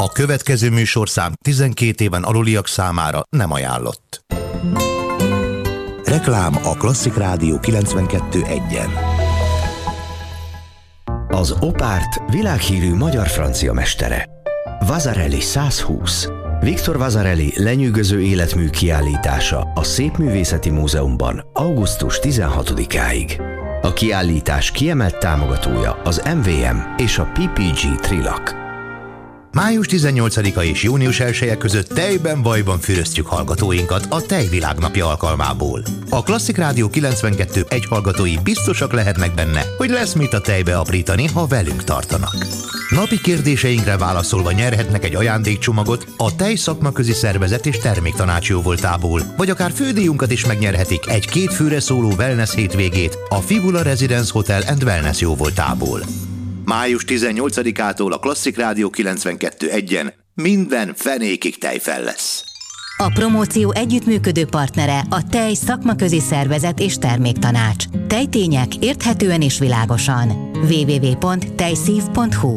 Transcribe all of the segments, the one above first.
A következő műsorszám 12 éven aluliak számára nem ajánlott. Reklám a Klasszik Rádió 92.1-en. Az Opárt világhírű magyar-francia mestere. Vasarely 120. Viktor Vasarely lenyűgöző életmű kiállítása a Szépművészeti Múzeumban augusztus 16-áig. A kiállítás kiemelt támogatója az MVM és a PPG Trilak. Május 18-a és június 1-e között tejben vajban füröztjük hallgatóinkat a Tejvilágnapja alkalmából. A Klasszik Rádió 92.1 hallgatói biztosak lehetnek benne, hogy lesz mit a tejbe aprítani, ha velünk tartanak. Napi kérdéseinkre válaszolva nyerhetnek egy ajándékcsomagot a Tej Szakmaközi Szervezet és Terméktanács jóvoltából, vagy akár fődíjunkat is megnyerhetik egy 2 főre szóló wellness hétvégét a Fibula Residence Hotel & Wellness jóvoltából. Május 18-ától a Klasszik Rádió 92.1-en minden fenékig tejfel lesz. A promóció együttműködő partnere a Tej Szakmaközi Szervezet és Terméktanács. Tejtények érthetően és világosan. www.tejszív.hu.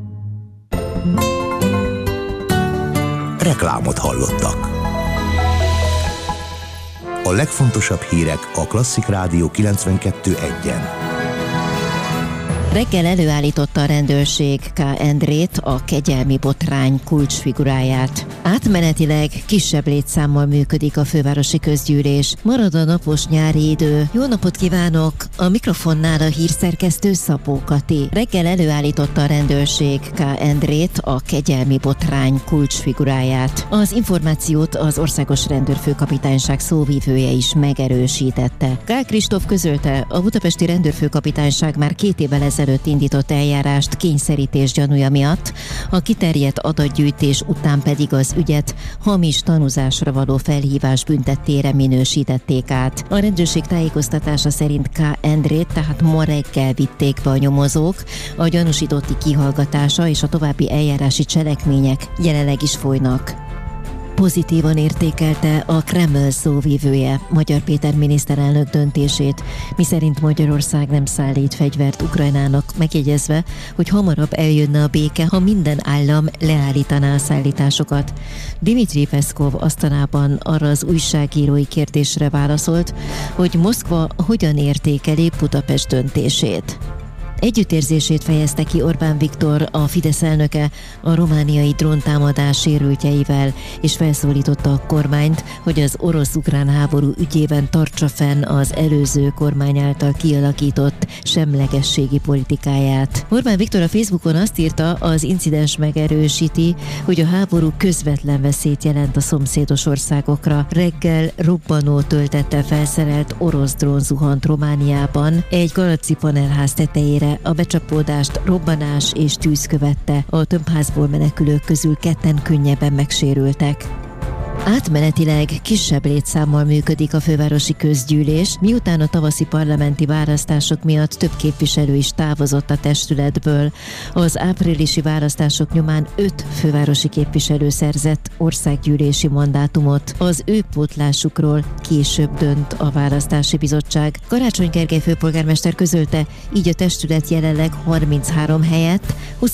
Reklámot hallottak. A legfontosabb hírek a Klasszik Rádió 92.1-en. Reggel előállította a rendőrség K. Endrét, a kegyelmi botrány kulcsfiguráját. Átmenetileg kisebb létszámmal működik a fővárosi közgyűlés. Marad a napos nyári idő. Jó napot kívánok! A mikrofonnál a hírszerkesztő Szabó Kati. Reggel előállította a rendőrség K. Endrét, a kegyelmi botrány kulcsfiguráját. Az információt az Országos Rendőrfőkapitányság szóvivője is megerősítette. Gál Kristóf közölte, a budapesti rendőrfőkapitányság már 2 évvel ezelőtt indított eljárást kényszerítés gyanúja miatt, a kiterjedt adatgyűjtés után pedig az ügyet hamis tanúzásra való felhívás büntettére minősítették át. A rendőrség tájékoztatása szerint K. Endrét tehát ma reggel vitték be a nyomozók, a gyanúsítotti kihallgatása és a további eljárási cselekmények jelenleg is folynak. Pozitívan értékelte a Kreml szóvivője Magyar Péter miniszterelnök döntését, miszerint Magyarország nem szállít fegyvert Ukrajnának, megjegyezve, hogy hamarabb eljönne a béke, ha minden állam leállítaná a szállításokat. Dmitri Peszkov Asztanában arra az újságírói kérdésre válaszolt, hogy Moszkva hogyan értékeli Budapest döntését. Együttérzését fejezte ki Orbán Viktor, a Fidesz elnöke, a romániai dróntámadás sérültjeivel, és felszólította a kormányt, hogy az orosz-ukrán háború ügyében tartsa fenn az előző kormány által kialakított semlegességi politikáját. Orbán Viktor a Facebookon azt írta, az incidens megerősíti, hogy a háború közvetlen veszélyt jelent a szomszédos országokra. Reggel robbanó töltettel felszerelt orosz drón zuhant Romániában egy Galaci panelház tetejére. A becsapódást robbanás és tűz követte, a tömbházból menekülők közül 2 könnyebben megsérültek. Átmenetileg kisebb létszámmal működik a fővárosi közgyűlés, miután a tavaszi parlamenti választások miatt több képviselő is távozott a testületből. Az áprilisi választások nyomán 5 fővárosi képviselő szerzett országgyűlési mandátumot. Az ő pótlásukról később dönt a választási bizottság. Karácsony Gergely főpolgármester közölte, így a testület jelenleg 33 helyett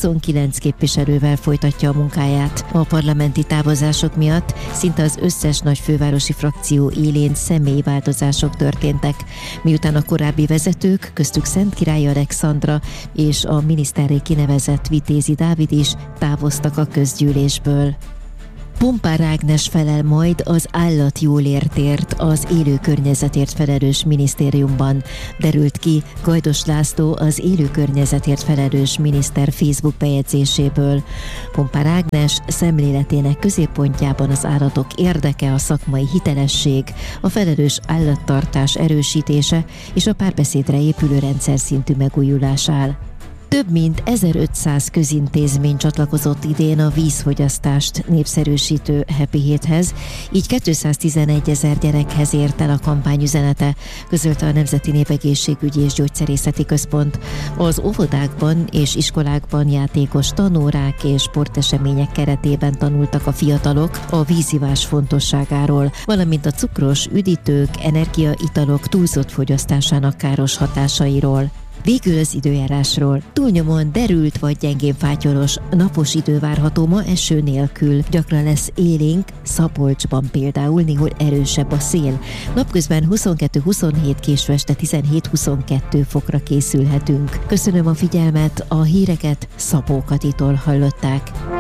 29 képviselővel folytatja a munkáját. A parlamenti távozások miatt szinte az összes nagy fővárosi frakció élén személyváltozások történtek, miután a korábbi vezetők, köztük Szentkirály Alexandra és a miniszterré kinevezett Vitézi Dávid is távoztak a közgyűlésből. Pompár Ágnes felel majd az állatjólértért, az élő környezetért felelős minisztériumban, derült ki Gajdos László, az élő környezetért felelős miniszter Facebook bejegyzéséből. Pompár Ágnes szemléletének középpontjában az állatok érdeke, a szakmai hitelesség, a felelős állattartás erősítése és a párbeszédre épülő rendszer szintű megújulás áll. Több mint 1500 közintézmény csatlakozott idén a vízfogyasztást népszerűsítő Happy Héthez, így 211 000 gyerekhez ért el a kampány üzenete, közölte a Nemzeti Népegészségügyi és Gyógyszerészeti Központ. Az óvodákban és iskolákban játékos tanórák és sportesemények keretében tanultak a fiatalok a vízivás fontosságáról, valamint a cukros, üdítők, energiaitalok túlzott fogyasztásának káros hatásairól. Végül az időjárásról. Túlnyomóan derült vagy gyengén fátyolos, napos idő várható ma eső nélkül. Gyakran lesz élénk, Szabolcsban például néhol erősebb a szél. Napközben 22-27, késő este 17-22 fokra készülhetünk. Köszönöm a figyelmet, a híreket Szabó Katitól hallották.